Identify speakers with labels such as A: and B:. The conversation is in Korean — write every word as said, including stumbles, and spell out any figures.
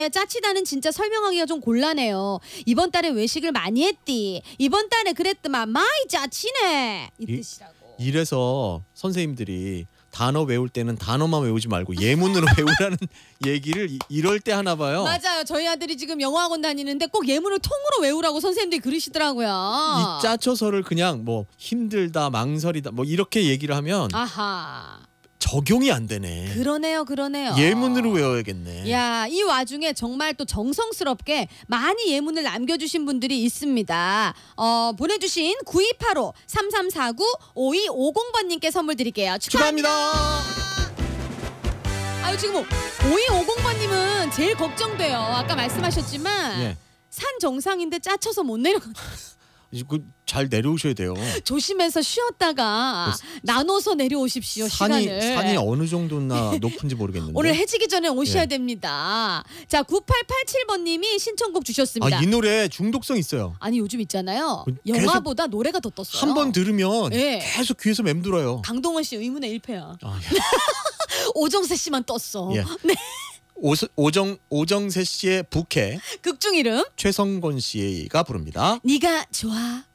A: 짜치다는 진짜 설명하기가 좀 곤란해요. 이번 달에 외식을 많이 했디. 이번 달에 그랬더만 마이 짜치네. 이
B: 이-
A: 뜻이라고.
B: 이래서 선생님들이 단어 외울 때는 단어만 외우지 말고 예문으로 외우라는 얘기를 이- 이럴 때 하나 봐요.
A: 맞아요. 저희 아들이 지금 영어학원 다니는데 꼭 예문을 통으로 외우라고 선생님들이 그러시더라고요.
B: 이 짜쳐서를 그냥 뭐 힘들다, 망설이다 뭐 이렇게 얘기를 하면
A: 아하.
B: 적용이 안 되네.
A: 그러네요. 그러네요.
B: 예문으로 외워야겠네.
A: 야, 이 와중에 정말 또 정성스럽게 많이 예문을 남겨주신 분들이 있습니다. 어, 보내주신 구이팔오 삼삼사구 오이오공 번님께 선물 드릴게요. 축하합니다.
B: 축하합니다.
A: 아유, 지금 오이오공 번님은 제일 걱정돼요. 아까 말씀하셨지만
B: 예.
A: 산 정상인데 짜쳐서 못 내려가.
B: 이거 잘 내려오셔야 돼요.
A: 조심해서 쉬었다가 나눠서 내려오십시오.
B: 산이
A: 시간을.
B: 산이 어느 정도나 높은지 모르겠는데.
A: 오늘 해지기 전에 오셔야
B: 예.
A: 됩니다. 자, 구팔팔칠 번님이 신청곡 주셨습니다.
B: 아, 이 노래 중독성 있어요.
A: 아니 요즘 있잖아요.
B: 계속
A: 영화보다 노래가 더 떴어요.
B: 한 번 들으면
A: 예.
B: 계속 귀에서 맴돌아요.
A: 강동원 씨 의문의 일패야.
B: 아, 예.
A: 오정세 씨만 떴어.
B: 예.
A: 네.
B: 오, 오정 오정세 씨의 부캐
A: 극중 이름
B: 최성곤 씨가 부릅니다.
A: 네가 좋아.